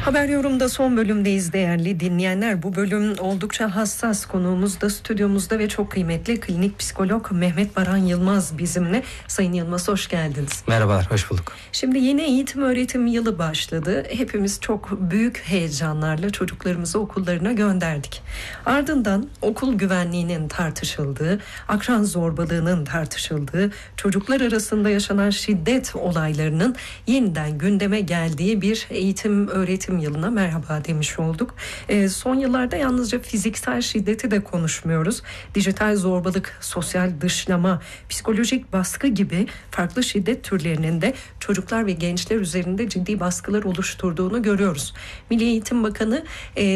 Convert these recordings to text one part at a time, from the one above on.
Haber Yorum'da son bölümdeyiz değerli dinleyenler. Bu bölüm oldukça hassas. Konuğumuz da stüdyomuzda ve çok kıymetli klinik psikolog Mehmet Baran Yılmaz bizimle. Sayın Yılmaz, hoş geldiniz. Merhabalar, hoş bulduk. Şimdi yeni eğitim öğretim yılı başladı. Hepimiz çok büyük heyecanlarla çocuklarımızı okullarına gönderdik. Ardından okul güvenliğinin tartışıldığı, akran zorbalığının tartışıldığı, çocuklar arasında yaşanan şiddet olaylarının yeniden gündeme geldiği bir eğitim öğretim yılına merhaba demiş olduk. Son yıllarda yalnızca fiziksel şiddeti de konuşmuyoruz. Dijital zorbalık, sosyal dışlama, psikolojik baskı gibi farklı şiddet türlerinin de çocuklar ve gençler üzerinde ciddi baskılar oluşturduğunu görüyoruz. Milli Eğitim Bakanı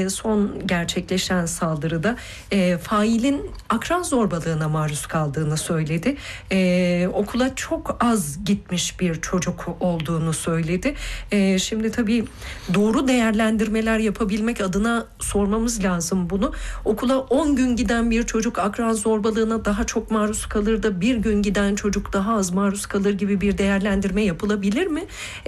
son gerçekleşen saldırıda failin akran zorbalığına maruz kaldığını söyledi. Okula çok az gitmiş bir çocuk olduğunu söyledi. Şimdi tabii doğru değerlendirmeler yapabilmek adına sormamız lazım bunu. Okula 10 gün giden bir çocuk akran zorbalığına daha çok maruz kalır da bir gün giden çocuk daha az maruz kalır gibi bir değerlendirme yapılabilir mi?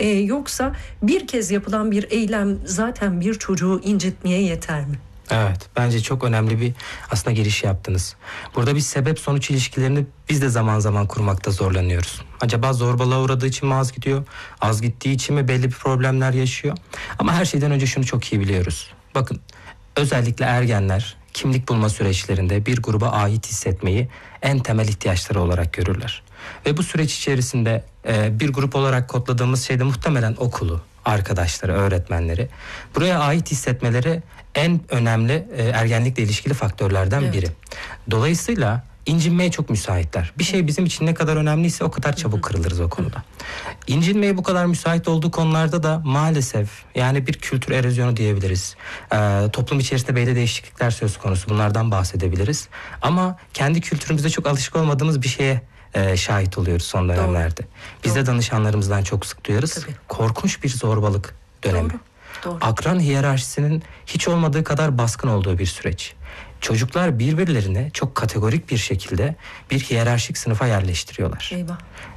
Yoksa bir kez yapılan bir eylem zaten bir çocuğu incitmeye yeter mi? Evet, bence çok önemli bir aslında giriş yaptınız. Burada bir sebep sonuç ilişkilerini biz de zaman zaman kurmakta zorlanıyoruz. Acaba zorbalığa uğradığı için mi az gidiyor? Az gittiği için mi belli bir problemler yaşıyor? Ama her şeyden önce şunu çok iyi biliyoruz. Bakın, özellikle ergenler kimlik bulma süreçlerinde bir gruba ait hissetmeyi en temel ihtiyaçları olarak görürler. Ve bu süreç içerisinde bir grup olarak kodladığımız şey de muhtemelen okulu, arkadaşları, öğretmenleri. Buraya ait hissetmeleri en önemli ergenlikle ilişkili faktörlerden biri. Dolayısıyla incinmeye çok müsaitler. Bir şey bizim için ne kadar önemliyse o kadar çabuk kırılırız o konuda. İncinmeye bu kadar müsait olduğu konularda da maalesef yani bir kültür erozyonu diyebiliriz. Toplum içerisinde belli değişiklikler söz konusu. Bunlardan bahsedebiliriz. Ama kendi kültürümüzde çok alışık olmadığımız bir şeye şahit oluyoruz son dönemlerde. Biz de danışanlarımızdan çok sık duyarız. Tabii. Korkunç bir zorbalık dönemi. Doğru. Akran hiyerarşisinin hiç olmadığı kadar baskın olduğu bir süreç. Çocuklar birbirlerine çok kategorik bir şekilde bir hiyerarşik sınıfa yerleştiriyorlar. Eyvah.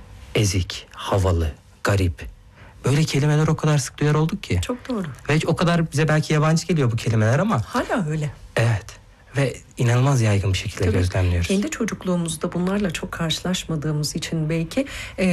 Ezik, havalı, garip. Böyle kelimeler o kadar sık duyar olduk ki. Çok doğru. Ve o kadar bize belki yabancı geliyor bu kelimeler ama. Hala öyle. Evet. Ve inanılmaz yaygın bir şekilde gözlemliyoruz. Kendi çocukluğumuzda bunlarla çok karşılaşmadığımız için belki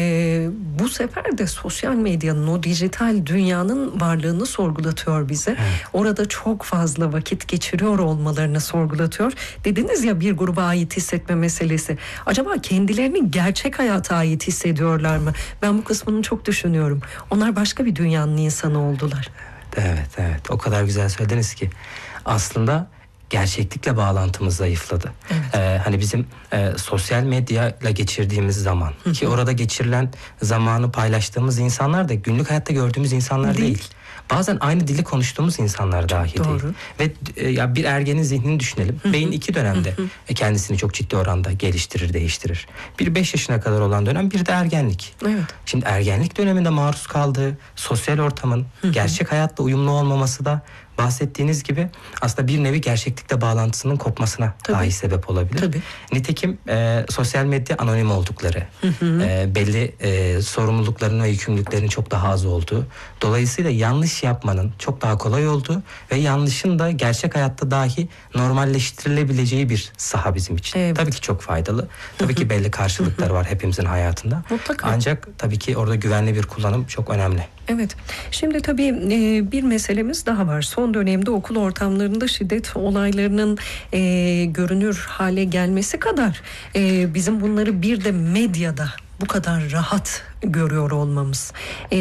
bu sefer de sosyal medyanın, o dijital dünyanın varlığını sorgulatıyor bize. Evet. Orada çok fazla vakit geçiriyor olmalarını sorgulatıyor. Dediniz ya, bir gruba ait hissetme meselesi. Acaba kendilerini gerçek hayata ait hissediyorlar mı? Ben bu kısmını çok düşünüyorum. Onlar başka bir dünyanın insanı oldular. Evet. O kadar güzel söylediniz ki. Aslında gerçeklikle bağlantımız zayıfladı. Evet. Hani bizim sosyal medyayla geçirdiğimiz zaman ki orada geçirilen zamanı paylaştığımız insanlar da günlük hayatta gördüğümüz insanlar değil. Bazen aynı dili konuştuğumuz insanlar dahi değil. Ve ya bir ergenin zihnini düşünelim. Beyin iki dönemde kendisini çok ciddi oranda geliştirir, değiştirir. Bir 5 yaşına kadar olan dönem, bir de ergenlik. Evet. Şimdi ergenlik döneminde maruz kaldığı sosyal ortamın gerçek hayatla uyumlu olmaması da bahsettiğiniz gibi aslında bir nevi gerçeklikle bağlantısının kopmasına dahi sebep olabilir. Tabii. Nitekim sosyal medya anonim oldukları, belli sorumlulukların ve yükümlülüklerinin çok daha az olduğu, dolayısıyla yanlış yapmanın çok daha kolay olduğu ve yanlışın da gerçek hayatta dahi normalleştirilebileceği bir saha bizim için. Evet. Tabii ki çok faydalı. Tabii ki belli karşılıkları var hepimizin hayatında. Mutlaka. Ancak tabii ki orada güvenli bir kullanım çok önemli. Evet. Şimdi tabii bir meselemiz daha var. Son dönemde okul ortamlarında şiddet olaylarının görünür hale gelmesi kadar bizim bunları bir de medyada bu kadar rahat görüyor olmamız.